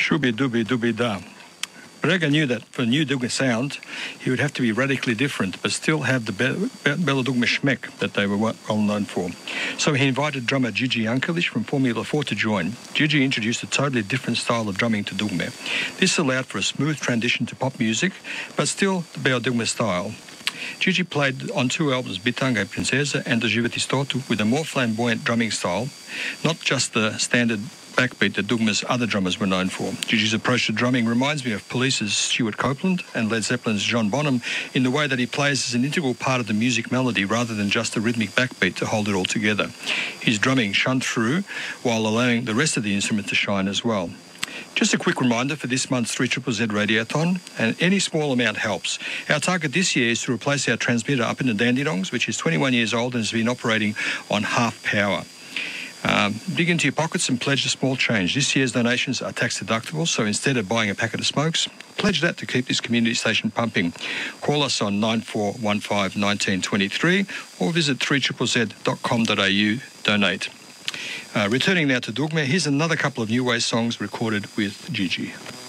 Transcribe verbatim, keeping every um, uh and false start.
Shooby dooby dooby da. Brega knew that for a new Dugme sound, he would have to be radically different, but still have the Be- Be- Bella Dugme schmeck that they were well known for. So he invited drummer Gigi Ankelich from Formula four to join. Gigi introduced a totally different style of drumming to Dugme. This allowed for a smooth transition to pop music, but still the Bella Dugme style. Gigi played on two albums, Bitanga e Princesa and Da Živeti Stotu, with a more flamboyant drumming style, not just the standard backbeat that Dugme's other drummers were known for. Gigi's approach to drumming reminds me of Police's Stuart Copeland and Led Zeppelin's John Bonham in the way that he plays as an integral part of the music melody rather than just a rhythmic backbeat to hold it all together. His drumming shone through while allowing the rest of the instrument to shine as well. Just a quick reminder for this month's three Z Z Radiothon, and any small amount helps. Our target this year is to replace our transmitter up in the Dandenongs, which is twenty-one years old and has been operating on half power. Um, dig into your pockets and pledge a small change. This year's donations are tax deductible, so instead of buying a packet of smokes, pledge that to keep this community station pumping. Call us on nine four one five, one nine two three or visit three z z z dot com dot a u, donate. Uh, returning now to Dugme, here's another couple of New Way songs recorded with Gigi.